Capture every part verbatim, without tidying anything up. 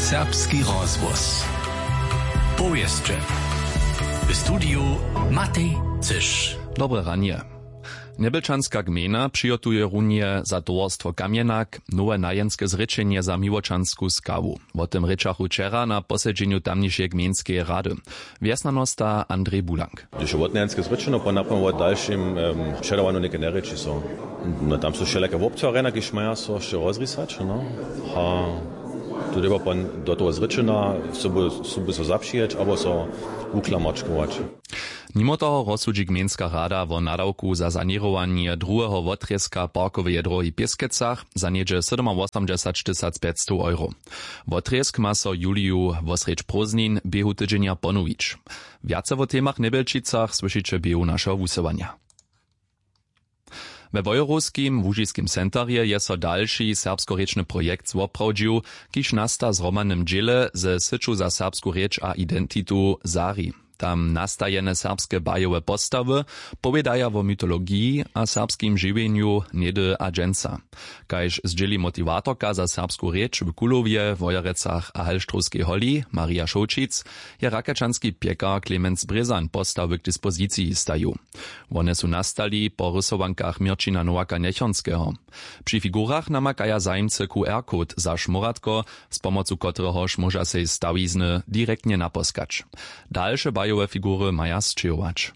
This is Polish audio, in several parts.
Serbski rozvoz. Powieście. W studiu Matej Cysz. Dobre ranie. Nebelčanská gmina přijotuje runie za towarstwo Kamienak nowe najenske zrečenie za Miłočansku skawu. O tym ryczachu wczera na posiedzeniu tamniejszej gminskiej rady. Wiesnanosta Andrzej Bulank. Když odnajenske zrečeno, pa napravo dalším um, šedovanu neke nereči so. No tam so še leke voptvarena, ki šmaja so še rozrisać, no. Ha, tu treba pa do toho zrečena, so by so zapšijeć, abo so uklamačkovač. Mimo toho rozsudzi gminska rada vo nadawku za sanierowanie drugiego wotrieska parkowej drogi w Pieskecach za niedzie osiemdziesiąt tysięcy pięćset euro. Wotriesk ma so Juliu wosrecz Proznin biehu tydzienia ponowić. Wiace o temach Nebelčicach słyszycie biehu naszego wusywania. We Wojorowskim Łužiskim centarje je so dalszy serbskorečny projekt zwoprawdził, kiż nasta z Romanem Dziele ze Syczu za serbsku recz a identitu Zari. Tam nastajene serbske bajowe postawy powiedaja o mitologii a serbskim żywieniu niedy a dżęca. Kajż zdzieli motivatorka za serbsku recz w Kulowie, Wojerecach a Halštrovskej holi, Maria Šoučic, je rakečanski piekar Klemens Brezan postawy k dyspozycji staju. One su nastali po rysowankach Mirčina Nowaka Nechonského. Przy figurach namakaja zajmce Q R-kod za šmoratko, z pomocą któregoż może się stawizny direktnie naposkać. Dalsze bajowe figury maja sčejować.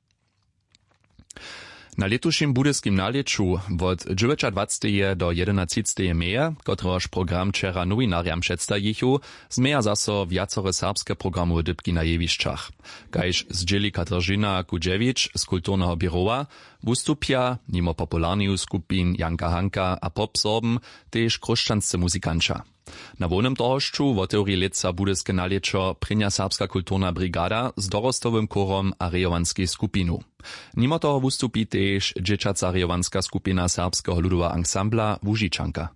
Na letušim budyskim naleczu od dwudziestego do jedenastego meja, kotreż program wczera nowinariam przedstawichu, zmeja zaso wiacore serbskie programy dybki na jewiszczach. Kajż zdzieli Katarzyna Kudziewicz z Kulturnego Birowa, wystupia, mimo popularnych skupin Janka Hanka a Popsorben, też kruszczanscy muzykanča. Na wolnym tohoszczu w teorii leca budyskie naleczo prynia serbska kulturna brigada z dorostowym korom a rejowanskiej skupinu. Mimo toho wystupi też dzieciaca rejowanska skupina serbskiego ludowego ansambla Łužičanka.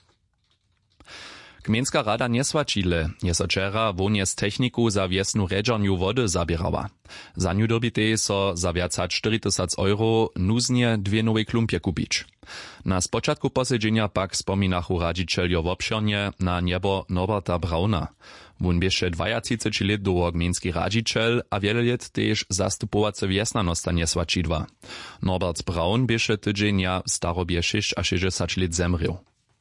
Gminska rada niesłačile je so wczera wonie z techniku za wiesnu redzarniu wody zabierała. Za niu dobite so za viac cztery tysiące euro nuznie dwie nowe klumpie kupić. Na spočatku posiedzenia pak spominachu radzicieljo wobširnie na niebo Norberta Brauna. Wun bieše dwadzieścia lat długo gminski radziciel, a wiele lat też zastupowace wiesnanosta niesłačidła. Norbert Braun bieše tydzienia w starobie sześćdziesiąt lat zemrał.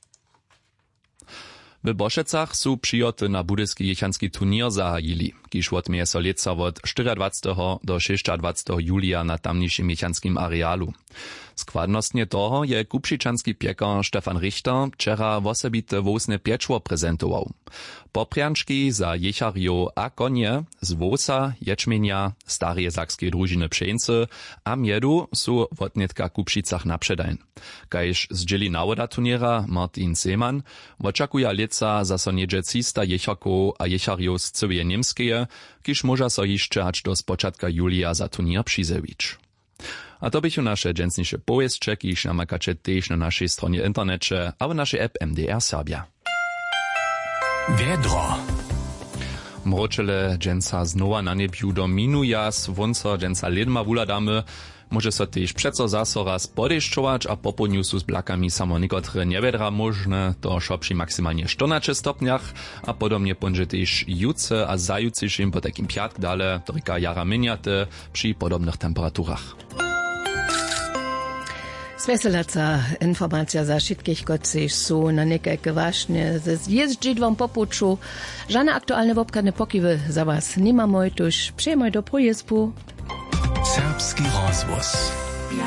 W Bošecach su přijoty na budyski jechanski turnier zahajili, kiž odmieje so leca od dwudziestego do dwudziestego szóstego julia na tamniejszym jechanskim arealu. Składnostnie toho je kupšičanski piekar Stefan Richter wczera wosebite wosne pieczło prezentował. Poprianczki za jechario a konie z wosa, ječmenja, starie sakskiej drużyny pšeńcy a miedu su w odnetka Kupšicach napředajn. Kajž zdzieli nawoda turniera Martin Seemann, oczakuje leca za so niedzie trzysta jecharków a jechario z cywie niemskeje, kiž może so jeszcze aż do spočatka julia za turnier přizewić. A to bychu nasze dżęsniejsze powieście, kiż namakacie też na naszej stronie internecie, a w naszej app M D R Serbia. Wiedro. Mročele dżęsa znowa na niebiu do minuja, svonco dżęsa ledma wuladamy, może so też przeco zaso raz podeszczować, a po podniusu z blakami samo niekotre niewiedra możne, to šo przy maksymalnie czternaście stopniach, a podobnie będzie też juce a zajutrzejszym po takim piatk dale, trika jara miniate przy podobnych temperaturach. Sveselaca informacja za všetkých, koci sú na nekajke vážne zjezdžiť vám po puču. Žádne aktuálne obkadne pokyvy za vás nemám, tuž přejemoj do projezbu. Serbski rozvoz.